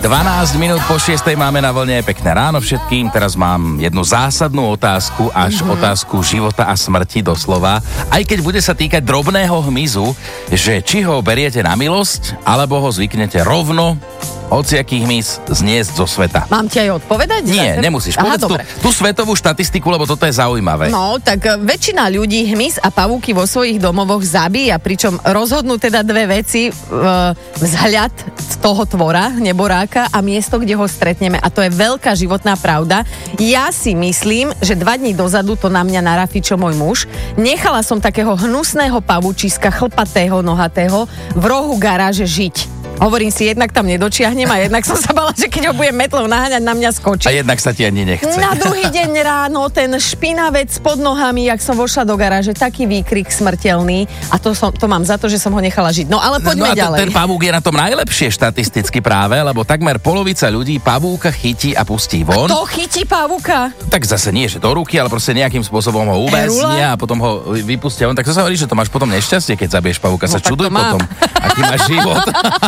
12 minút po 6 máme na vlne. Pekné ráno všetkým. Teraz mám jednu zásadnú otázku, až otázku života a smrti doslova. Aj keď bude sa týkať drobného hmyzu, že či ho beriete na milosť, alebo ho zvyknete rovno hociaký hmyz zniesť zo sveta. Mám ti aj odpovedať? Nie, nemusíš. Povedz tú svetovú štatistiku, lebo toto je zaujímavé. No, tak väčšina ľudí hmyz a pavúky vo svojich domovoch zabíja, pričom rozhodnú teda dve veci, vzhľad toho tvora, neboráka a miesto, kde ho stretneme. A to je veľká životná pravda. Ja si myslím, že 2 dní dozadu to na mňa narafičo môj muž. Nechala som takého hnusného pavúčiska, chlpatého, nohatého, v rohu garáže žiť. Hovorím si, jednak tam nedočiahnem a jednak som sa bala, že keď ho budem metlou naháňať, na mňa skočí. A jednak sa ti ani nechce. Na druhý deň ráno ten špinavec pod nohami, jak som vošla do garáže, taký výkrik smrteľný a to mám za to, že som ho nechala žiť. No ale poďme ďalej. Ten pavúk je na tom najlepšie štatisticky práve, lebo takmer polovica ľudí pavúka chytí a pustí von. A to chytí pavúka? Tak zase nie, že do ruky, ale proste nejakým spôsobom ho uväznia a potom ho vypustia von. Tak to sa hovorí, že to máš potom nešťastie, keď zabiješ pavúka. Sa čuduj potom, aký máš život.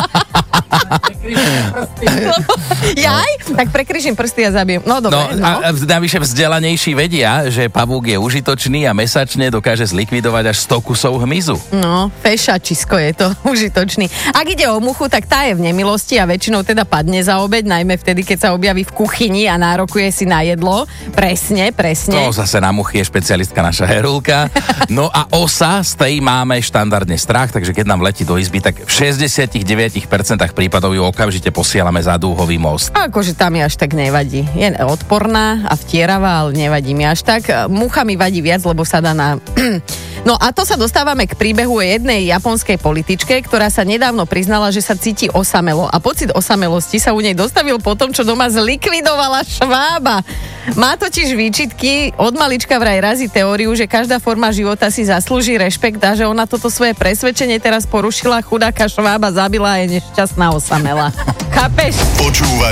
Jaj? Tak prekryžím prsty a zabijem. No dobre. A navyše vzdelanejší vedia, že pavúk je užitočný a mesačne dokáže zlikvidovať až 100 kusov hmyzu. No, fešačisko je to užitočný. Ak ide o muchu, tak tá je v nemilosti a väčšinou teda padne za obeď, najmä vtedy, keď sa objaví v kuchyni a nárokuje si na jedlo. Presne. To zase na muchy je špecialistka naša Herulka. No a osa, z tej máme štandardne strach, takže keď nám letí do izby, tak v 69% prípadov ju okamžite posielame za dúhový most. Akože tam mi až tak nevadí. Je odporná a vtieravá, ale nevadí mi až tak. Mucha mi vadí viac, lebo sa dá na... No a to sa dostávame k príbehu o jednej japonskej političke, ktorá sa nedávno priznala, že sa cíti osamelo a pocit osamelosti sa u nej dostavil po tom, čo doma zlikvidovala švába. Má totiž výčitky, od malička vraj razí teóriu, že každá forma života si zaslúži rešpekt a že ona toto svoje presvedčenie teraz porušila, chudáka švába zabila a je nešťastná osamela. Chápeš?